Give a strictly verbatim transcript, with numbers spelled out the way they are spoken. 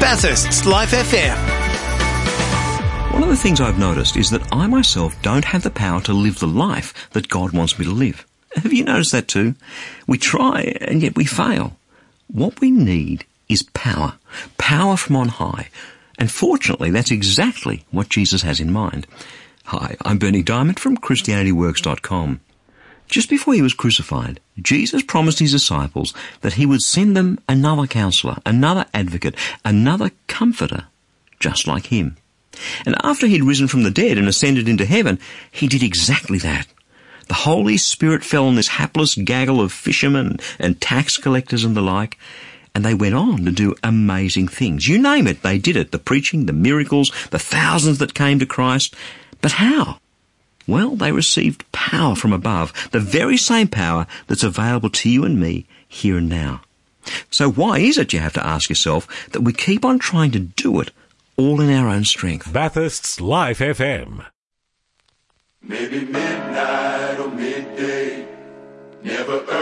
Bathurst's Life F M. One of the things I've noticed is that I myself don't have the power to live the life that God wants me to live. Have you noticed that too? We try and yet we fail. What we need is power. Power from on high. And fortunately, that's exactly what Jesus has in mind. Hi, I'm Bernie Diamond from Christianity Works dot com. Just before he was crucified, Jesus promised his disciples that he would send them another counselor, another advocate, another comforter, just like him. And after he'd risen from the dead and ascended into heaven, he did exactly that. The Holy Spirit fell on this hapless gaggle of fishermen and tax collectors and the like, and they went on to do amazing things. You name it, they did it. The preaching, the miracles, the thousands that came to Christ. But how? Well, they received power from above, the very same power that's available to you and me here and now. So why is it, you have to ask yourself, that we keep on trying to do it all in our own strength? Bathurst's Life F M. Maybe midnight or midday, never early.